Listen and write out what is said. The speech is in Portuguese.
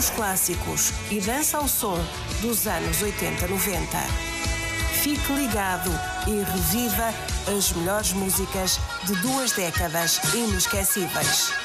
os clássicos e dança ao som dos anos 80, 90. Fique ligado e reviva as melhores músicas de 2 décadas inesquecíveis.